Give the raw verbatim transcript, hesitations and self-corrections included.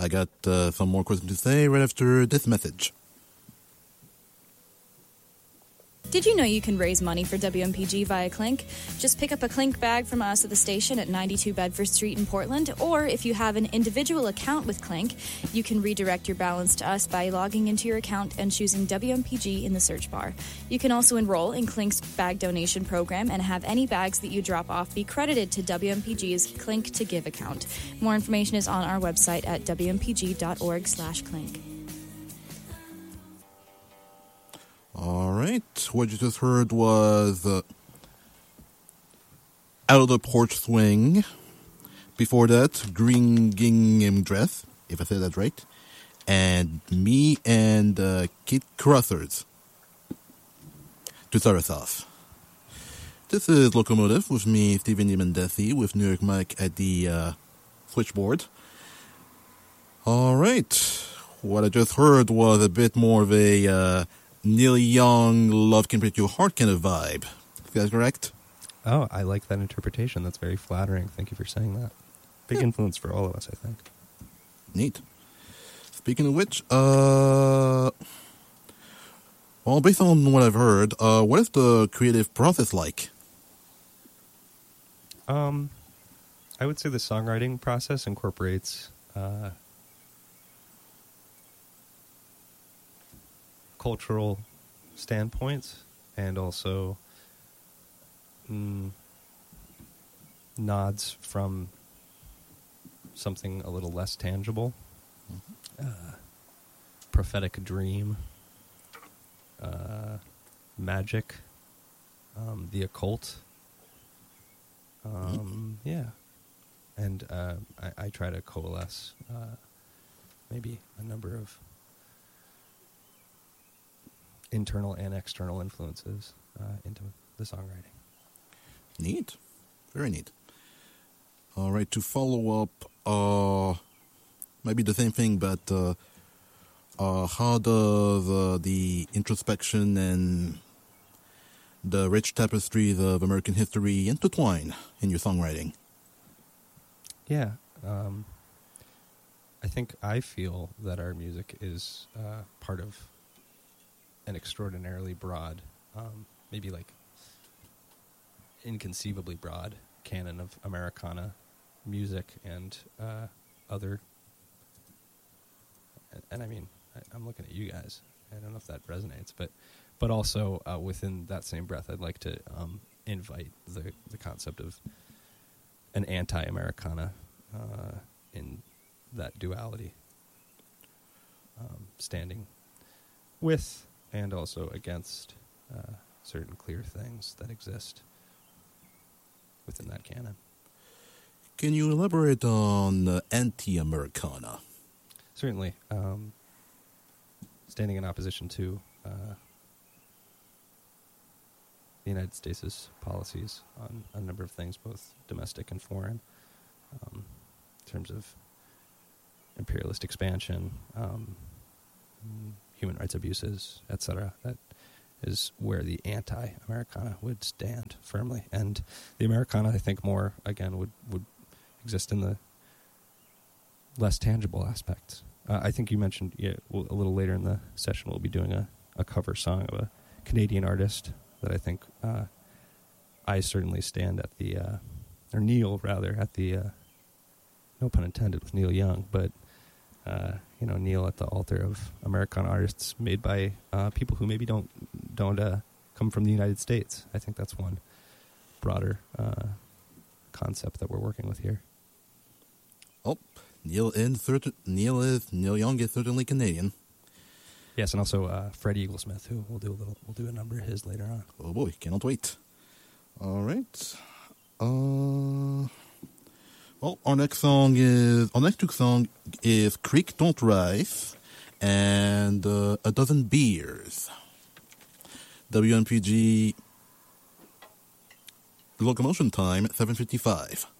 I got uh, some more questions to say right after this message. Did you know you can raise money for W M P G via Clink? Just pick up a Clink bag from us at the station at ninety-two Bedford Street in Portland, or if you have an individual account with Clink, you can redirect your balance to us by logging into your account and choosing W M P G in the search bar. You can also enroll in Clink's bag donation program and have any bags that you drop off be credited to W M P G's Clink to Give account. More information is on our website at w m p g dot org slash clink. All right. What you just heard was uh, Out of the Porch Swing. Before that, Green Gingham Dress, if I said that right. And Me and uh, Kate Crothers to start us off. This is Locomotive with me, Stephen Dimondesi, with New York Mike at the uh, switchboard. All right. What I just heard was a bit more of a... Uh, Neil Young, Love Can Break Your Heart kind of vibe. Is that correct? Oh, I like that interpretation. That's very flattering. Thank you for saying that. Big yeah. influence for all of us, I think. Neat. Speaking of which, uh, well, based on what I've heard, uh, what is the creative process like? Um, I would say the songwriting process incorporates uh, cultural standpoints and also mm, nods from something a little less tangible. Mm-hmm. Uh, prophetic dream, uh, magic, um, the occult. Um, mm-hmm. Yeah. And uh, I, I try to coalesce uh, maybe a number of internal and external influences uh, into the songwriting. Neat. Very neat. All right, to follow up, uh, maybe the same thing, but uh, uh, how does uh, the introspection and the rich tapestries of American history intertwine in your songwriting? Yeah. Um, I think I feel that our music is uh, part of an extraordinarily broad, um, maybe like inconceivably broad canon of Americana music and uh, other. And, and I mean, I, I'm looking at you guys. I don't know if that resonates, but but also uh, within that same breath, I'd like to um, invite the the concept of an anti-Americana uh, in that duality, um, standing with and also against uh, certain clear things that exist within that canon. Can you elaborate on uh, anti-Americana? Certainly. Um, standing in opposition to uh, the United States' policies on a number of things, both domestic and foreign, um, in terms of imperialist expansion, um, human rights abuses, et cetera. That is where the anti-Americana would stand firmly. And the Americana, I think, more, again, would, would exist in the less tangible aspects. Uh, I think you mentioned yeah, we'll, a little later in the session we'll be doing a, a cover song of a Canadian artist that I think uh, I certainly stand at the, uh, or kneel, rather, at the, uh, no pun intended with Neil Young, but Uh, you know, kneel at the altar of Americana artists made by uh, people who maybe don't don't uh, come from the United States. I think that's one broader uh, concept that we're working with here. Oh, Neil is certain, Neil is Neil Young is certainly Canadian. Yes, and also uh, Fred Eaglesmith, who we'll do a little, we'll do a number of his later on. Oh boy, cannot wait. All right. Uh. Well, our next song is, our next two song is Creek Don't Rise and uh, A Dozen Beers. W M P G locomotion time, seven fifty-five.